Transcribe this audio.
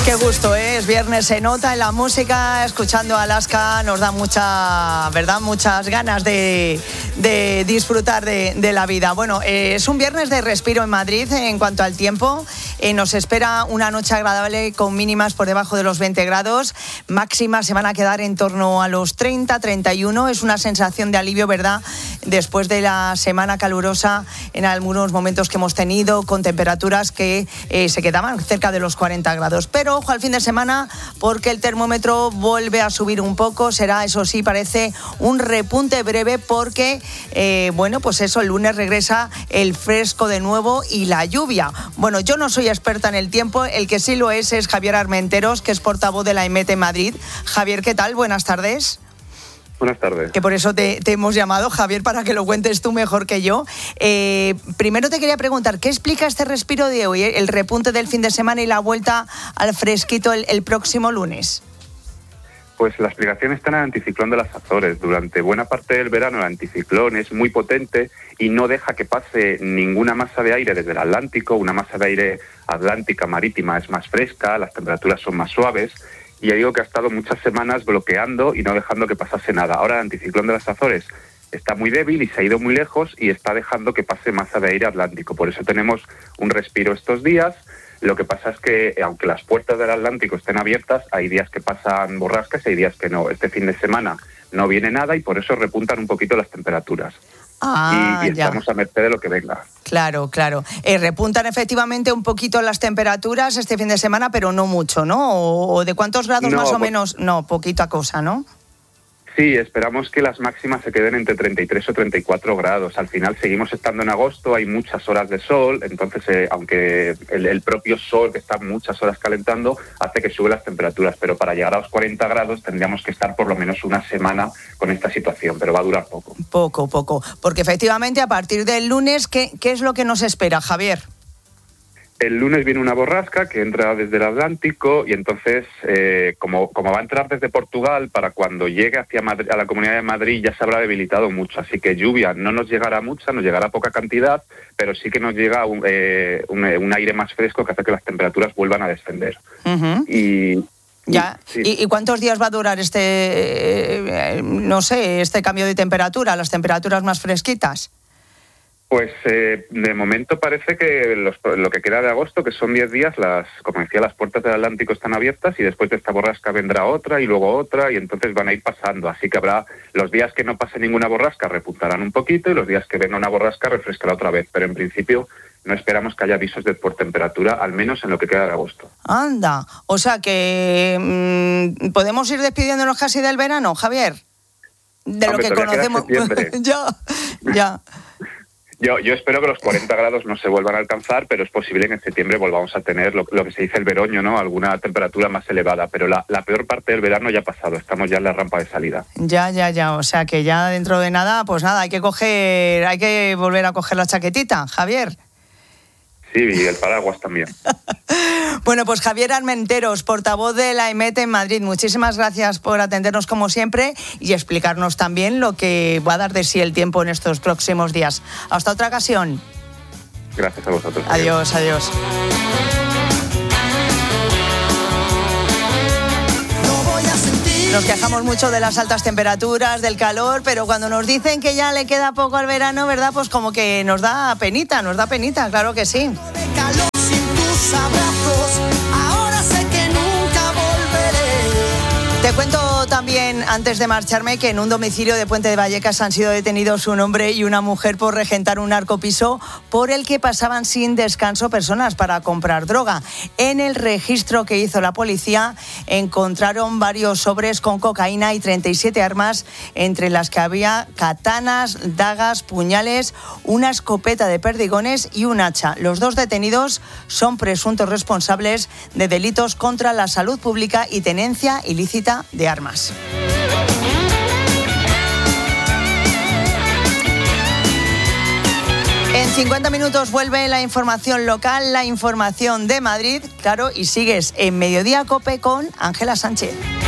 Qué gusto, ¿eh? Es viernes, se nota en la música, escuchando a Alaska nos da muchas ganas de disfrutar de la vida. Bueno, es un viernes de respiro en Madrid en cuanto al tiempo. Nos espera una noche agradable con mínimas por debajo de los 20 grados. Máximas se van a quedar en torno a los 30, 31. Es una sensación de alivio, ¿verdad? Después de la semana calurosa en algunos momentos que hemos tenido, con temperaturas que se quedaban cerca de los 40 grados. Pero ojo al fin de semana, porque el termómetro vuelve a subir un poco. Será, eso sí, parece un repunte breve porque, pues eso, el lunes regresa el fresco de nuevo y la lluvia. Bueno, yo no soy experta en el tiempo, el que sí lo es Javier Armenteros, que es portavoz de la EMET en Madrid. Javier, ¿qué tal? Buenas tardes. Buenas tardes. Que por eso te hemos llamado, Javier, para que lo cuentes tú mejor que yo. Primero te quería preguntar, ¿qué explica este respiro de hoy, el repunte del fin de semana y la vuelta al fresquito el próximo lunes? Pues la explicación está en el anticiclón de las Azores. Durante buena parte del verano el anticiclón es muy potente y no deja que pase ninguna masa de aire desde el Atlántico. Una masa de aire atlántica marítima es más fresca, las temperaturas son más suaves. Y ya digo que ha estado muchas semanas bloqueando y no dejando que pasase nada. Ahora el anticiclón de las Azores está muy débil y se ha ido muy lejos y está dejando que pase masa de aire atlántico. Por eso tenemos un respiro estos días. Lo que pasa es que, aunque las puertas del Atlántico estén abiertas, hay días que pasan borrascas y hay días que no. Este fin de semana no viene nada y por eso repuntan un poquito las temperaturas. Y estamos a merced de lo que venga. Claro. Repuntan efectivamente un poquito las temperaturas este fin de semana, pero no mucho, ¿no? ¿O de cuántos grados más o menos? No, poquita cosa, ¿no? Sí, esperamos que las máximas se queden entre 33 o 34 grados. Al final seguimos estando en agosto, hay muchas horas de sol, entonces aunque el propio sol, que está muchas horas calentando, hace que sube las temperaturas. Pero para llegar a los 40 grados tendríamos que estar por lo menos una semana con esta situación, pero va a durar poco. Poco. Porque efectivamente a partir del lunes, ¿qué es lo que nos espera, Javier? El lunes viene una borrasca que entra desde el Atlántico y entonces, como va a entrar desde Portugal, para cuando llegue hacia Madrid, a la Comunidad de Madrid ya se habrá debilitado mucho. Así que lluvia no nos llegará mucha, nos llegará poca cantidad, pero sí que nos llega un aire más fresco que hace que las temperaturas vuelvan a descender. Uh-huh. ¿Y cuántos días va a durar este cambio de temperatura, las temperaturas más fresquitas? Pues de momento parece que lo que queda de agosto, que son 10 días, como decía, las puertas del Atlántico están abiertas y después de esta borrasca vendrá otra y luego otra y entonces van a ir pasando. Así que habrá los días que no pase ninguna borrasca repuntarán un poquito y los días que venga una borrasca refrescará otra vez. Pero en principio no esperamos que haya avisos por temperatura, al menos en lo que queda de agosto. Anda, o sea que podemos ir despidiéndonos casi del verano, Javier. De lo que conocemos. Ya. Yo espero que los 40 grados no se vuelvan a alcanzar, pero es posible que en septiembre volvamos a tener lo que se dice el veroño, ¿no? Alguna temperatura más elevada, pero la peor parte del verano ya ha pasado, estamos ya en la rampa de salida. Ya, o sea que ya dentro de nada, pues nada, hay que volver a coger la chaquetita, Javier. Sí, y el paraguas también. Bueno, pues Javier Armenteros, portavoz de la EMET en Madrid, muchísimas gracias por atendernos como siempre y explicarnos también lo que va a dar de sí el tiempo en estos próximos días. Hasta otra ocasión. Gracias a vosotros. Adiós. Nos quejamos mucho de las altas temperaturas, del calor, pero cuando nos dicen que ya le queda poco al verano, ¿verdad? Pues como que nos da penita, claro que sí. Te cuento también, antes de marcharme, que en un domicilio de Puente de Vallecas han sido detenidos un hombre y una mujer por regentar un narcopiso por el que pasaban sin descanso personas para comprar droga. En el registro que hizo la policía encontraron varios sobres con cocaína y 37 armas, entre las que había katanas, dagas, puñales, una escopeta de perdigones y un hacha. Los dos detenidos son presuntos responsables de delitos contra la salud pública y tenencia ilícita de armas. En 50 minutos vuelve la información local, la información de Madrid, claro, y sigues en Mediodía Cope con Ángela Sánchez.